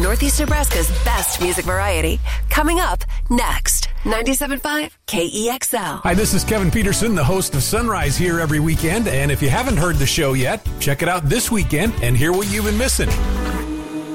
Northeast Nebraska's best music variety. Coming up next, 97.5 KEXL. Hi, this is Kevin Peterson, the host of Sunrise here every weekend. And if you haven't heard the show yet, check it out this weekend and hear what you've been missing.